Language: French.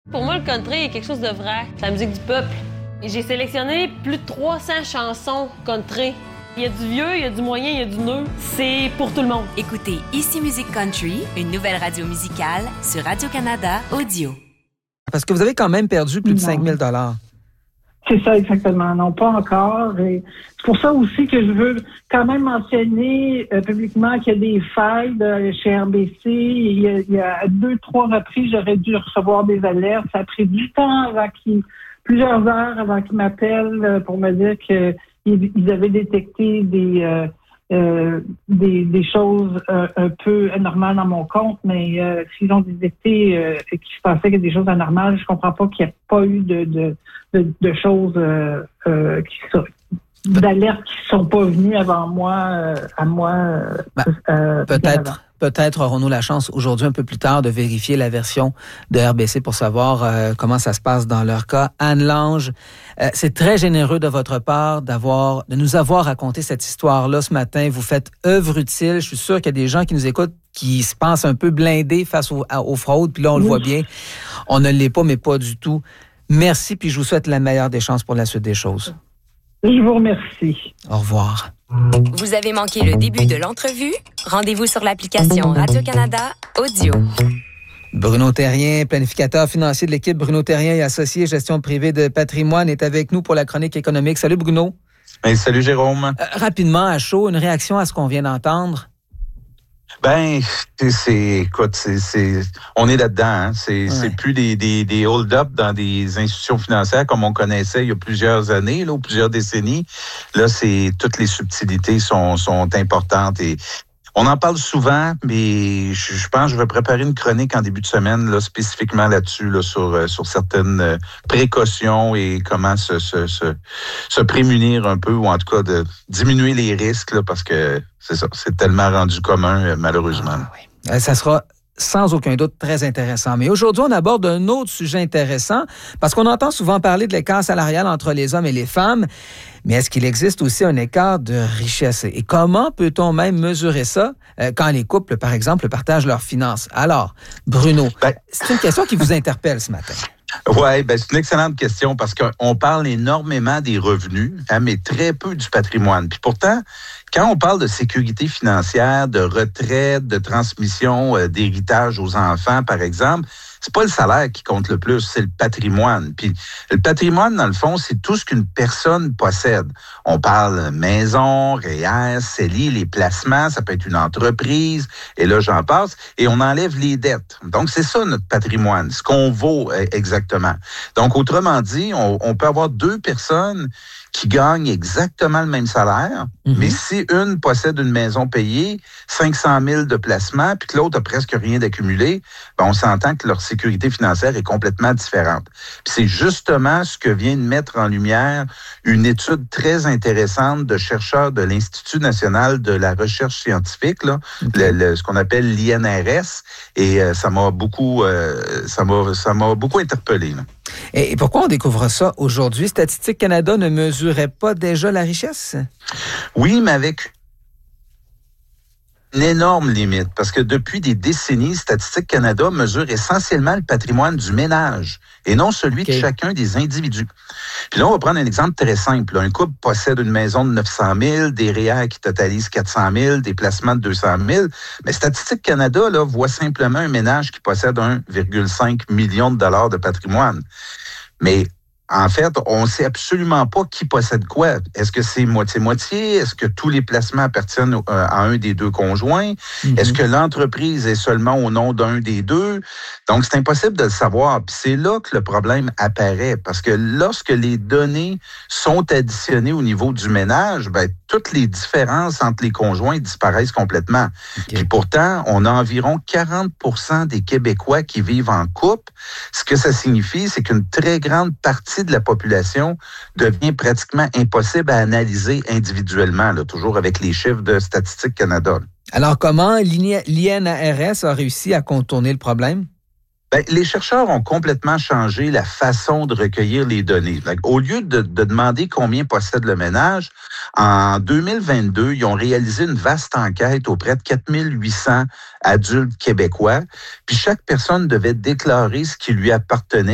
Pour moi, le country est quelque chose de vrai. C'est la musique du peuple. Et j'ai sélectionné plus de 300 chansons country. Il y a du vieux, il y a du moyen, il y a du neuf. C'est pour tout le monde. Écoutez Ici Musique Country, une nouvelle radio musicale sur Radio-Canada Audio. Parce que vous avez quand même perdu plus de 5 000 $. C'est ça, exactement. Non, pas encore. Et c'est pour ça aussi que je veux quand même mentionner publiquement qu'il y a des failles chez RBC. Il y a 2-3 reprises, j'aurais dû recevoir des alertes. Ça a pris du temps plusieurs heures avant qu'ils m'appellent pour me dire qu'ils avaient détecté des choses un peu anormales dans mon compte, mais s'ils ont détecté qu'il se passait qu'il y a des choses anormales, je comprends pas qu'il n'y ait pas eu de choses d'alertes qui ne sont pas venues avant moi, Peut-être aurons-nous la chance aujourd'hui, un peu plus tard, de vérifier la version de RBC pour savoir comment ça se passe dans leur cas. Anne Lange, c'est très généreux de votre part de nous avoir raconté cette histoire-là ce matin. Vous faites œuvre utile. Je suis sûr qu'il y a des gens qui nous écoutent qui se pensent un peu blindés face aux fraudes. Puis là, on le voit bien. On ne l'est pas, mais pas du tout. Merci, puis je vous souhaite la meilleure des chances pour la suite des choses. Je vous remercie. Au revoir. Vous avez manqué le début de l'entrevue? Rendez-vous sur l'application Radio-Canada Audio. Bruno Terrien, planificateur financier de l'équipe Bruno Terrien et associé gestion privée de patrimoine, est avec nous pour la chronique économique. Salut Bruno. Hey, salut Jérôme. Rapidement, à chaud, une réaction à ce qu'on vient d'entendre? Ben, on est là-dedans. Hein. C'est plus des hold-up dans des institutions financières comme on connaissait il y a plusieurs années, là, ou plusieurs décennies. Là, toutes les subtilités sont importantes et on en parle souvent, mais je pense que je vais préparer une chronique en début de semaine là, spécifiquement là-dessus, là, sur certaines précautions et comment se prémunir un peu, ou en tout cas de diminuer les risques, là, parce que c'est ça, c'est tellement rendu commun, malheureusement. Oui. Ça sera sans aucun doute très intéressant. Mais aujourd'hui, on aborde un autre sujet intéressant, parce qu'on entend souvent parler de l'écart salarial entre les hommes et les femmes. Mais est-ce qu'il existe aussi un écart de richesse? Et comment peut-on même mesurer ça quand les couples, par exemple, partagent leurs finances? Alors, Bruno, c'est une question qui vous interpelle ce matin. Oui, c'est une excellente question parce qu'on parle énormément des revenus, hein, mais très peu du patrimoine. Puis pourtant, quand on parle de sécurité financière, de retraite, de transmission d'héritage aux enfants, par exemple, c'est pas le salaire qui compte le plus, c'est le patrimoine. Puis le patrimoine, dans le fond, c'est tout ce qu'une personne possède. On parle maison, REER, CELI, les placements, ça peut être une entreprise, et là, j'en passe, et on enlève les dettes. Donc, c'est ça notre patrimoine, ce qu'on vaut exactement. Donc, autrement dit, on peut avoir deux personnes qui gagnent exactement le même salaire, mais si une possède une maison payée, 500 000 de placement, puis que l'autre a presque rien d'accumulé, on s'entend que leur sécurité financière est complètement différente. Puis c'est justement ce que vient de mettre en lumière une étude très intéressante de chercheurs de l'Institut national de la recherche scientifique, là, ce qu'on appelle l'INRS, et ça m'a beaucoup interpellé, là. Et pourquoi on découvre ça aujourd'hui? Statistique Canada ne mesurait pas déjà la richesse? Oui, mais avec une énorme limite, parce que depuis des décennies, Statistique Canada mesure essentiellement le patrimoine du ménage et non celui de chacun des individus. Puis là, on va prendre un exemple très simple. Un couple possède une maison de 900 000, des REER qui totalisent 400 000, des placements de 200 000. Mais Statistique Canada là, voit simplement un ménage qui possède 1,5 million de dollars de patrimoine. Mais en fait, on ne sait absolument pas qui possède quoi. Est-ce que c'est moitié-moitié? Est-ce que tous les placements appartiennent à un des deux conjoints? Est-ce que l'entreprise est seulement au nom d'un des deux? Donc, c'est impossible de le savoir. Puis c'est là que le problème apparaît. Parce que lorsque les données sont additionnées au niveau du ménage, toutes les différences entre les conjoints disparaissent complètement. Puis pourtant, on a environ 40% des Québécois qui vivent en couple. Ce que ça signifie, c'est qu'une très grande partie de la population devient pratiquement impossible à analyser individuellement, là, toujours avec les chiffres de Statistique Canada. Alors, comment l'INRS a réussi à contourner le problème? Les chercheurs ont complètement changé la façon de recueillir les données. Au lieu de demander combien possède le ménage, en 2022, ils ont réalisé une vaste enquête auprès de 4800 adultes québécois. Puis chaque personne devait déclarer ce qui lui appartenait